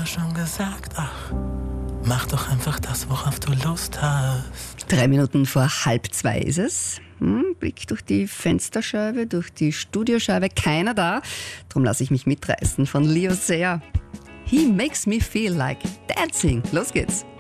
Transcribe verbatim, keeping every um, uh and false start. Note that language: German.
schon gesagt, ach, mach doch einfach das, worauf du Lust hast. Drei Minuten vor halb zwei ist es. Hm, Blick durch die Fensterscheibe, durch die Studioscheibe, keiner da. Drum lasse ich mich mitreißen von Leo Sayer. He makes me feel like dancing. Los geht's.